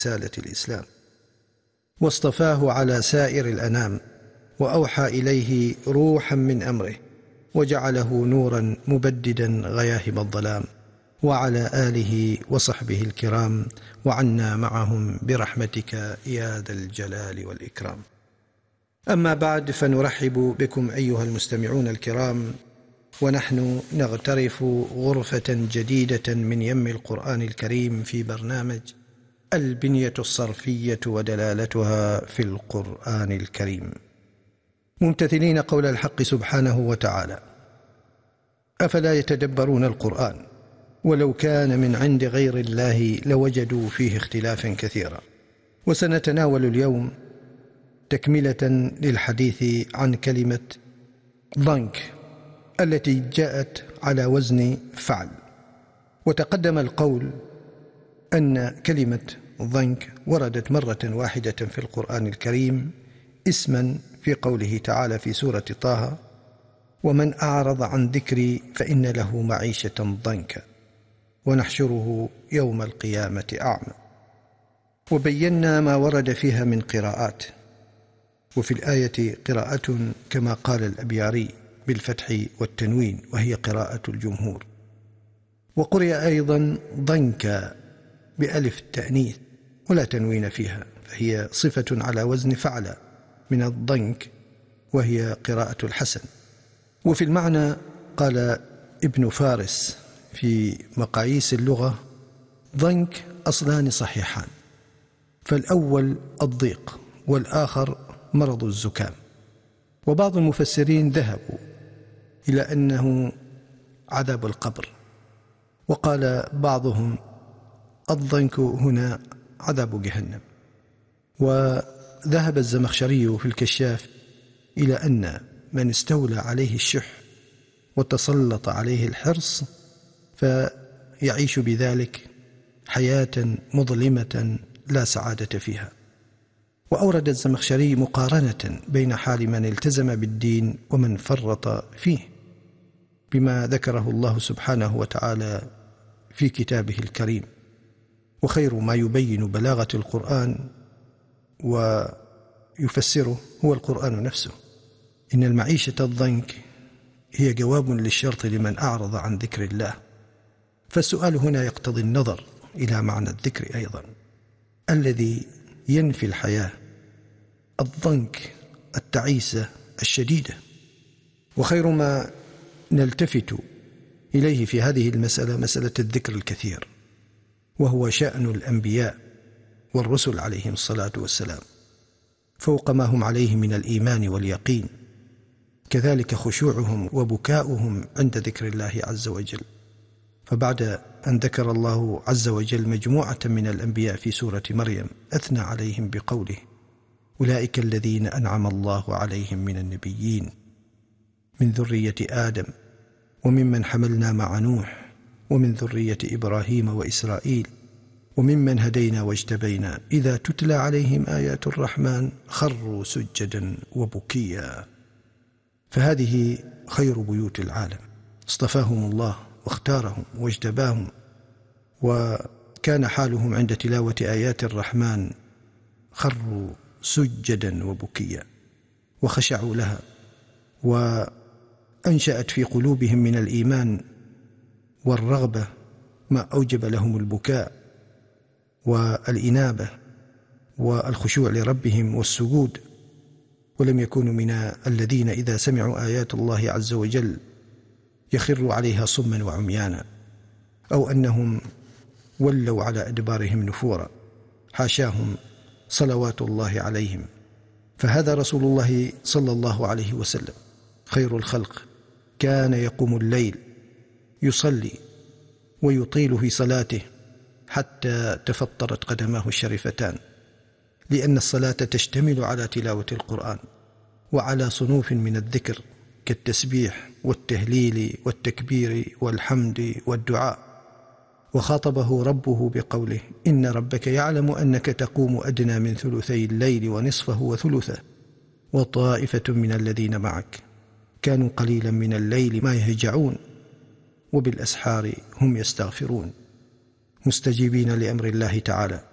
رسالة الإسلام، واصطفاه على سائر الأنام، وأوحى إليه روحا من أمره، وجعله نورا مبددا غياهب الظلام، وعلى آله وصحبه الكرام، وعنا معهم برحمتك يا ذا الجلال والإكرام. أما بعد، فنرحب بكم أيها المستمعون الكرام، ونحن نغترف غرفة جديدة من يم القرآن الكريم في برنامج البنية الصرفية ودلالتها في القرآن الكريم، ممتثلين قول الحق سبحانه وتعالى: أفلا يتدبرون القرآن ولو كان من عند غير الله لوجدوا فيه اختلافا كثيرا. وسنتناول اليوم تكملة للحديث عن كلمة ضنك التي جاءت على وزن فعل. وتقدم القول أن كلمة ضنك وردت مرة واحدة في القرآن الكريم اسما في قوله تعالى في سورة طه: ومن أعرض عن ذكري فإن له معيشة ضنكا ونحشره يوم القيامة أعمى. وبينا ما ورد فيها من قراءات، وفي الآية قراءة كما قال الأبياري بالفتح والتنوين، وهي قراءة الجمهور. وقرئ أيضا ضنكا بألف التأنيث ولا تنوين فيها، فهي صفة على وزن فعل من الضنك، وهي قراءة الحسن. وفي المعنى قال ابن فارس في مقاييس اللغة: ضنك أصلان صحيحان، فالأول الضيق والآخر مرض الزكام. وبعض المفسرين ذهبوا إلى أنه عذاب القبر، وقال بعضهم الضنك هنا عذاب جهنم. وذهب الزمخشري في الكشاف إلى أن من استولى عليه الشح وتسلط عليه الحرص فيعيش بذلك حياة مظلمة لا سعادة فيها. وأورد الزمخشري مقارنة بين حال من التزم بالدين ومن فرط فيه بما ذكره الله سبحانه وتعالى في كتابه الكريم. وخير ما يبين بلاغة القرآن ويفسره هو القرآن نفسه. إن المعيشة الضنك هي جواب للشرط لمن أعرض عن ذكر الله. فالسؤال هنا يقتضي النظر إلى معنى الذكر أيضا الذي ينفي الحياة، الضنك التعيسة الشديدة. وخير ما نلتفت إليه في هذه المسألة مسألة الذكر الكثير، وهو شأن الأنبياء والرسل عليهم الصلاة والسلام، فوق ما هم عليه من الإيمان واليقين، كذلك خشوعهم وبكاؤهم عند ذكر الله عز وجل. فبعد أن ذكر الله عز وجل مجموعة من الأنبياء في سورة مريم أثنى عليهم بقوله: أولئك الذين أنعم الله عليهم من النبيين من ذرية آدم وممن حملنا مع نوح ومن ذرية إبراهيم وإسرائيل وممن هدينا واجتبينا إذا تتلى عليهم آيات الرحمن خروا سجدا وبكيا. فهذه خير بيوت العالم، اصطفاهم الله واختارهم واجتباهم، وكان حالهم عند تلاوة آيات الرحمن خروا سجدا وبكيا وخشعوا لها، وأنشأت في قلوبهم من الإيمان والرغبة ما أوجب لهم البكاء والإنابة والخشوع لربهم والسجود. ولم يكونوا من الذين إذا سمعوا آيات الله عز وجل يخروا عليها صما وعميانا، أو أنهم ولوا على أدبارهم نفورا، حاشاهم صلوات الله عليهم. فهذا رسول الله صلى الله عليه وسلم خير الخلق، كان يقوم الليل يصلي ويطيل في صلاته حتى تفطرت قدماه الشريفتان، لأن الصلاة تشتمل على تلاوة القرآن وعلى صنوف من الذكر كالتسبيح والتهليل والتكبير والحمد والدعاء. وخاطبه ربه بقوله: إن ربك يعلم أنك تقوم أدنى من ثلثي الليل ونصفه وثلثه وطائفة من الذين معك كانوا قليلا من الليل ما يهجعون وبالأسحار هم يستغفرون، مستجيبين لأمر الله تعالى